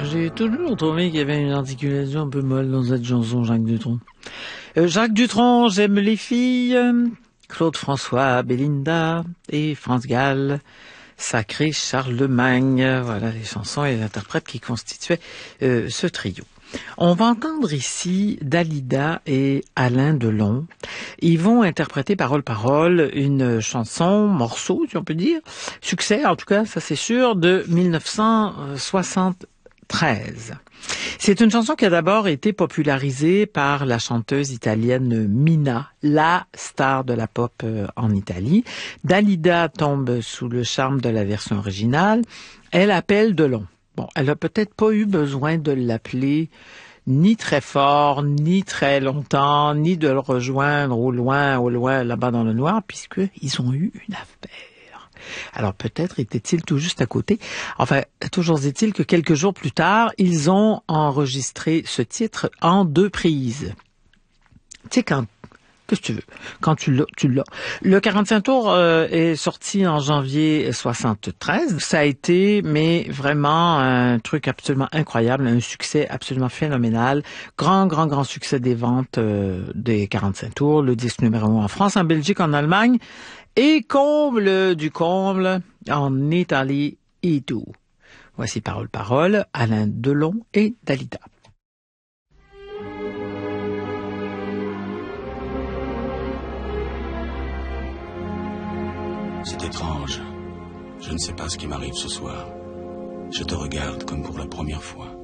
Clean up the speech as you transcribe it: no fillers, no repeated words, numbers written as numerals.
J'ai toujours trouvé qu'il y avait une articulation un peu molle dans cette chanson, Jacques Dutronc. Jacques Dutronc, j'aime les filles. Claude François, Belinda et France Gall. Sacré Charlemagne. Voilà les chansons et les interprètes qui constituaient ce trio. On va entendre ici Dalida et Alain Delon. Ils vont interpréter parole une chanson, morceau, si on peut dire, succès, en tout cas, ça c'est sûr, de 1973. C'est une chanson qui a d'abord été popularisée par la chanteuse italienne Mina, la star de la pop en Italie. Dalida tombe sous le charme de la version originale. Elle appelle Delon. Bon, elle a peut-être pas eu besoin de l'appeler ni très fort, ni très longtemps, ni de le rejoindre au loin, là-bas dans le noir, puisqu'ils ont eu une affaire. Alors peut-être était-il tout juste à côté. Enfin, toujours est-il que quelques jours plus tard, ils ont enregistré ce titre en 2 prises. Tu sais, qu'est-ce que tu veux? Quand tu l'as, tu l'as. Le 45 tours est sorti en janvier 73. Ça a été, mais vraiment un truc absolument incroyable, un succès absolument phénoménal. Grand succès des ventes des 45 tours. Le disque numéro 1 en France, en Belgique, en Allemagne. Et comble du comble, en Italie et tout. Voici Parole, Alain Delon et Dalida. C'est étrange. Je ne sais pas ce qui m'arrive ce soir. Je te regarde comme pour la première fois.